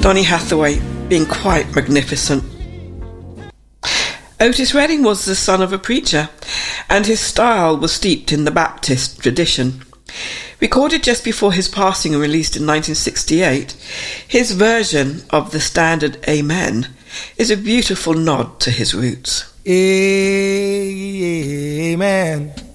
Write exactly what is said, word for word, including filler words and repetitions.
Donny Hathaway being quite magnificent. Otis Redding was the son of a preacher, and his style was steeped in the Baptist tradition. Recorded just before his passing and released in nineteen sixty-eight, his version of the standard Amen is a beautiful nod to his roots. Amen.